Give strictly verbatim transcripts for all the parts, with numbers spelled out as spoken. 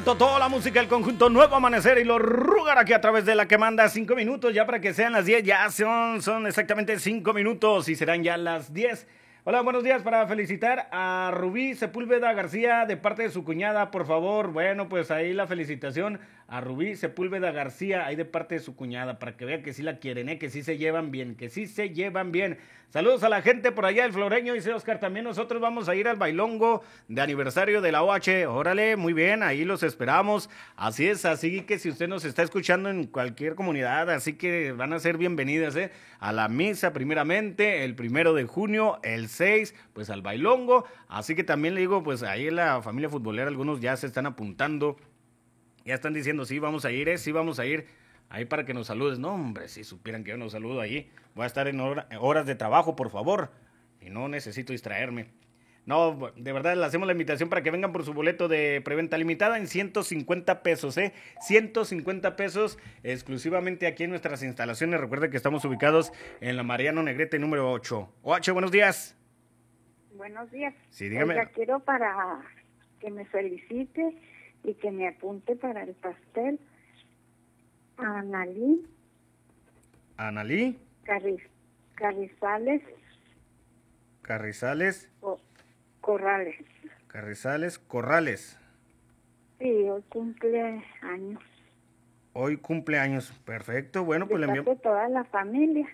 conjunto, toda la música del conjunto Nuevo Amanecer y los Rugar aquí a través de la que manda cinco minutos, ya para que sean las diez, ya son, son exactamente cinco minutos y serán ya las diez. Hola, buenos días, para felicitar a Rubí Sepúlveda García de parte de su cuñada, por favor. Bueno, pues ahí la felicitación a Rubí Sepúlveda García, ahí de parte de su cuñada, para que vean que sí la quieren, ¿eh? Que sí se llevan bien, que sí se llevan bien. Saludos a la gente por allá del Floreño, dice Oscar, también nosotros vamos a ir al bailongo de aniversario de la O H. Órale, muy bien, ahí los esperamos. Así es, así que si usted nos está escuchando en cualquier comunidad, así que van a ser bienvenidas, ¿eh? A la misa primeramente, el primero de junio, el seis, pues al bailongo. Así que también le digo, pues ahí en la familia futbolera, algunos ya se están apuntando. Ya están diciendo, sí, vamos a ir, ¿eh? Sí, vamos a ir. Ahí para que nos saludes. No, hombre, si supieran que yo no saludo ahí. Voy a estar en hora, horas de trabajo, por favor. Y no necesito distraerme. No, de verdad, le hacemos la invitación para que vengan por su boleto de preventa limitada en ciento cincuenta pesos, ¿eh? ciento cincuenta pesos exclusivamente aquí en nuestras instalaciones. Recuerden que estamos ubicados en la Mariano Negrete número ocho. O H, buenos días. Buenos días. Sí, dígame. Oiga, quiero para que me felicite y que me apunte para el pastel a Analí. ¿Analí? Carriz, Carrizales. Carrizales. O, Corrales. Carrizales Corrales. Sí, hoy cumple años. Hoy cumple años. Perfecto. Bueno, pues de le envío. parte de toda la familia.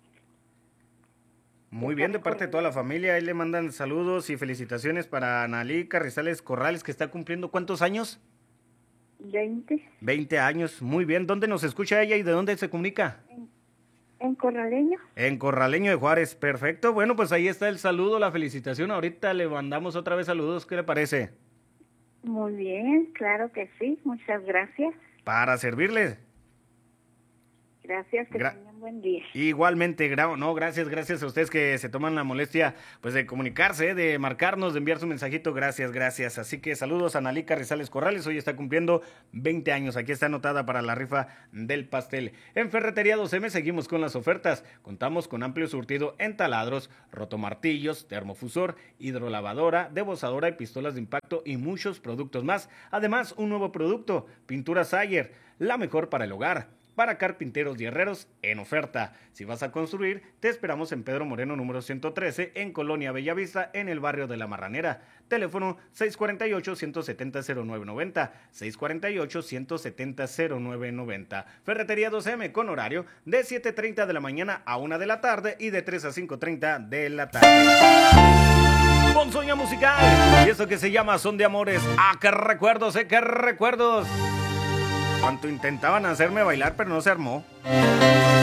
Muy bien, de parte de toda la familia. Ahí le mandan saludos y felicitaciones para Analí Carrizales Corrales, que está cumpliendo ¿cuántos años? veinte. veinte años. Muy bien. ¿Dónde nos escucha ella y de dónde se comunica? En, en Corraleño. En Corraleño de Juárez. Perfecto. Bueno, pues ahí está el saludo, la felicitación. Ahorita le mandamos otra vez saludos. ¿Qué le parece? Muy bien, claro que sí. Muchas gracias. Para servirle. Gracias, que Gra- tengan buen día. Igualmente, gra- no, gracias, gracias a ustedes que se toman la molestia pues de comunicarse, de marcarnos, de enviar su mensajito, gracias, gracias. Así que saludos a Analí Carrizales Corrales, hoy está cumpliendo veinte años, aquí está anotada para la rifa del pastel. En Ferretería dos eme seguimos con las ofertas, contamos con amplio surtido en taladros, rotomartillos, termofusor, hidrolavadora, debozadora y pistolas de impacto y muchos productos más. Además, un nuevo producto, pintura Sayer, la mejor para el hogar. Para carpinteros y herreros en oferta. Si vas a construir, te esperamos en Pedro Moreno número ciento trece, en Colonia Bellavista, en el barrio de La Marranera. Teléfono seis cuatro ocho, uno siete cero, cero nueve nueve cero, seis cuatro ocho, uno siete cero, cero nueve nueve cero. Ferretería dos eme con horario de siete treinta de la mañana a una de la tarde y de tres a cinco treinta de la tarde. Ponzoña musical, y eso que se llama Son de Amores. Ah, qué recuerdos, eh, qué recuerdos. Cuánto intentaban hacerme bailar, pero no se armó.